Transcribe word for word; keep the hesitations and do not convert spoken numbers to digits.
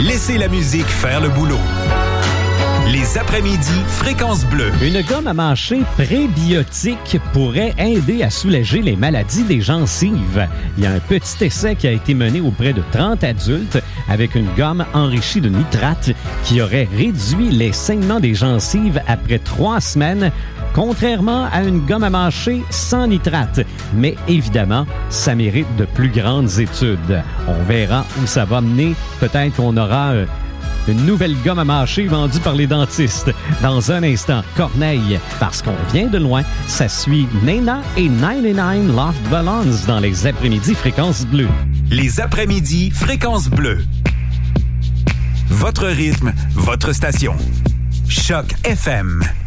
Laissez la musique faire le boulot. Les après-midi, Fréquence Bleue. Une gomme à mâcher prébiotique pourrait aider à soulager les maladies des gencives. Il y a un petit essai qui a été mené auprès de trente adultes avec une gomme enrichie de nitrate qui aurait réduit les saignements des gencives après trois semaines, contrairement à une gomme à mâcher sans nitrate. Mais évidemment, ça mérite de plus grandes études. On verra où ça va mener. Peut-être qu'on aura euh, une nouvelle gomme à mâcher vendue par les dentistes. Dans un instant, Corneille, parce qu'on vient de loin, ça suit Nena et quatre-vingt-dix-neuf Loft Balloons dans les après-midi Fréquence Bleue. Les après-midi, Fréquence Bleue. Votre rythme, votre station. Choc F M.